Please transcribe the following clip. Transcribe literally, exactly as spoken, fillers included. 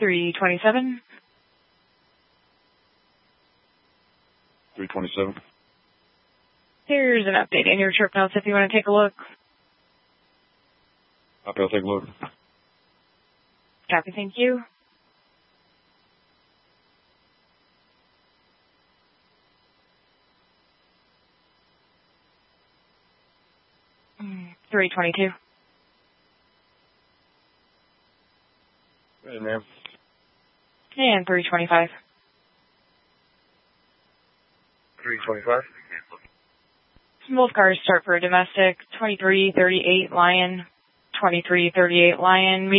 three twenty-seven. three twenty-seven. Here's an update in your trip notes if you want to take a look. Copy, I'll take a look. Copy, thank you. three twenty-two. Hey, ma'am. And three twenty-five. three twenty-five. Both cars start for a domestic. twenty-three thirty-eight Lion. twenty-three thirty-eight Lion.